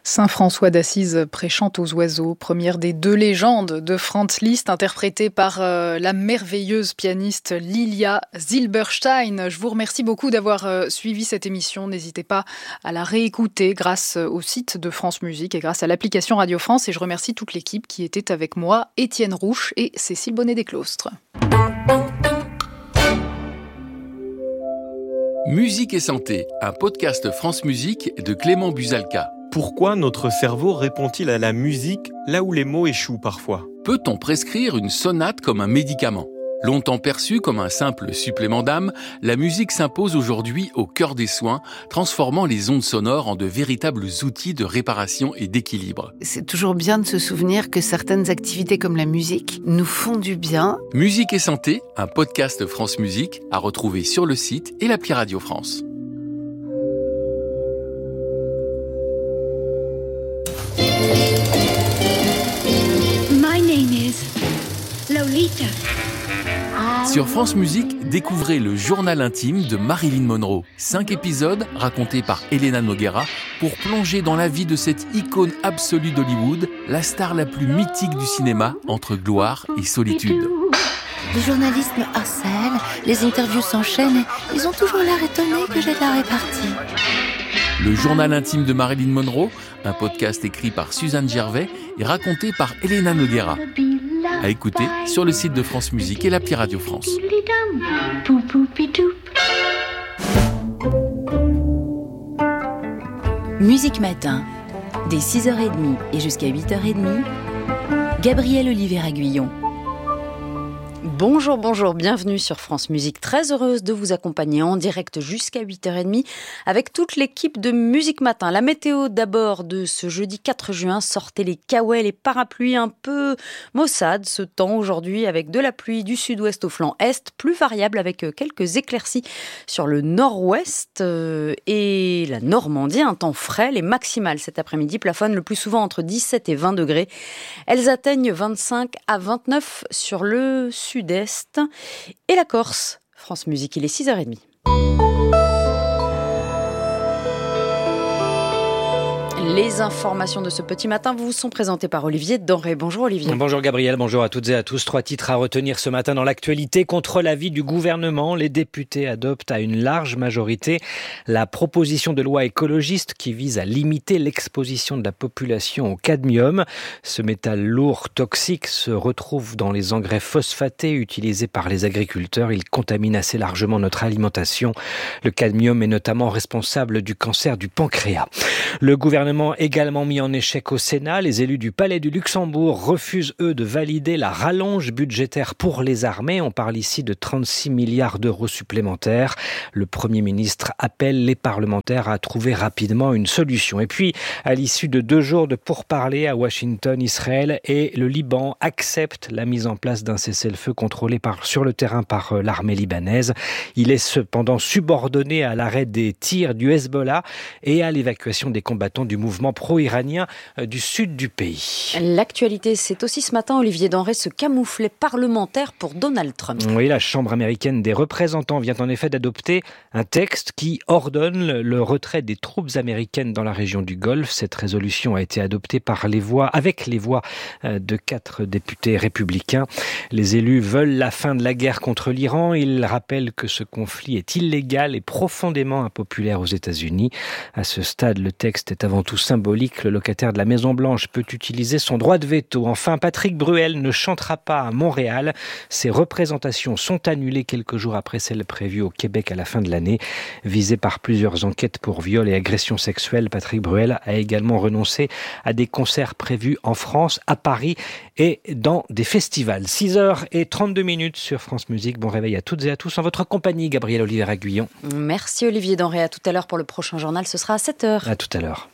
Saint François d'Assise prêchant aux oiseaux, première des deux légendes de Franz Liszt, interprétée par la merveilleuse pianiste Lilia Silberstein. Je vous remercie beaucoup d'avoir suivi cette émission. N'hésitez pas à la réécouter grâce au site de France Musique et grâce à l'application Radio France. Et je remercie toute l'équipe qui était avec moi, Étienne Rouche et Cécile Bonnet-Desclostres. Musique et santé, un podcast France Musique de Clément Busalka. Pourquoi notre cerveau répond-il à la musique là où les mots échouent parfois ? Peut-on prescrire une sonate comme un médicament ? Longtemps perçue comme un simple supplément d'âme, la musique s'impose aujourd'hui au cœur des soins, transformant les ondes sonores en de véritables outils de réparation et d'équilibre. C'est toujours bien de se souvenir que certaines activités comme la musique nous font du bien. Musique et santé, un podcast France Musique à retrouver sur le site et l'appli Radio France. My name is Lolita. Sur France Musique, découvrez le journal intime de Marilyn Monroe. 5 épisodes racontés par Elena Noguera pour plonger dans la vie de cette icône absolue d'Hollywood, la star la plus mythique du cinéma entre gloire et solitude. Les journalistes me harcèlent, les interviews s'enchaînent et ils ont toujours l'air étonnés que j'ai de la répartie. Le journal intime de Marilyn Monroe, un podcast écrit par Suzanne Gervais et raconté par Elena Noguera. À écouter sur le site de France Musique et l'appli Radio France. Musique Matin, dès 6h30 et jusqu'à 8h30, Gabrielle Olivier-Aguillon. Bonjour, bienvenue sur France Musique. Très heureuse de vous accompagner en direct jusqu'à 8h30 avec toute l'équipe de Musique Matin. La météo d'abord de ce jeudi 4 juin. Sortez les caouets, les parapluies un peu maussade ce temps aujourd'hui avec de la pluie du sud-ouest au flanc est, plus variable avec quelques éclaircies sur le nord-ouest et la Normandie. Un temps frais, les maximales cet après-midi plafonnent le plus souvent entre 17 et 20 degrés. Elles atteignent 25 à 29 sur le sud-est et la Corse. France Musique, il est 6h30. Les informations de ce petit matin vous sont présentées par Olivier Denré. Bonjour Olivier. Bonjour Gabriel, bonjour à toutes et à tous. 3 titres à retenir ce matin dans l'actualité. Contre l'avis du gouvernement, les députés adoptent à une large majorité la proposition de loi écologiste qui vise à limiter l'exposition de la population au cadmium. Ce métal lourd toxique se retrouve dans les engrais phosphatés utilisés par les agriculteurs. Il contamine assez largement notre alimentation. Le cadmium est notamment responsable du cancer du pancréas. Le gouvernement également mis en échec au Sénat. Les élus du Palais du Luxembourg refusent, eux, de valider la rallonge budgétaire pour les armées. On parle ici de 36 milliards d'euros supplémentaires. Le Premier ministre appelle les parlementaires à trouver rapidement une solution. Et puis, à l'issue de 2 jours de pourparlers à Washington, Israël et le Liban acceptent la mise en place d'un cessez-le-feu contrôlé sur le terrain par l'armée libanaise. Il est cependant subordonné à l'arrêt des tirs du Hezbollah et à l'évacuation des combattants du mouvement pro-iranien du sud du pays. L'actualité, c'est aussi ce matin, Olivier Denré se camouflait parlementaire pour Donald Trump. Oui, la Chambre américaine des représentants vient en effet d'adopter un texte qui ordonne le retrait des troupes américaines dans la région du Golfe. Cette résolution a été adoptée avec les voix de 4 députés républicains. Les élus veulent la fin de la guerre contre l'Iran. Ils rappellent que ce conflit est illégal et profondément impopulaire aux États-Unis. À ce stade, le texte est avant tout symbolique. Le locataire de la Maison-Blanche peut utiliser son droit de veto. Enfin, Patrick Bruel ne chantera pas à Montréal. Ses représentations sont annulées quelques jours après celles prévues au Québec à la fin de l'année. Visé par plusieurs enquêtes pour viol et agression sexuelle, Patrick Bruel a également renoncé à des concerts prévus en France, à Paris et dans des festivals. 6h32 sur France Musique. Bon réveil à toutes et à tous en votre compagnie, Gabriel Olivier-Aguillon. Merci Olivier Denré. À tout à l'heure pour le prochain journal. Ce sera à 7h. À tout à l'heure.